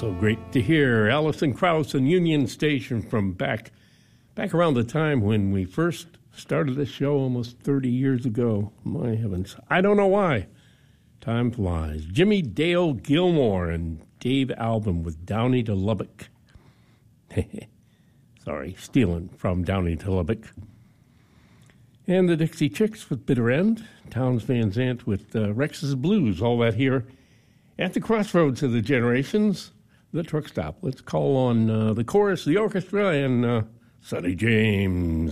So great to hear Alison Krauss and Union Station from back around the time when we first started this show almost 30 years ago. My heavens. I don't know why. Time flies. Jimmy Dale Gilmore and Dave Album with Downey to Lubbock. Sorry, stealing from Downey to Lubbock. And the Dixie Chicks with Bitter End. Townes Van Zandt with Rex's Blues. All that here at the crossroads of the generations. The truck stop. Let's call on the chorus, the orchestra, and Sonny James.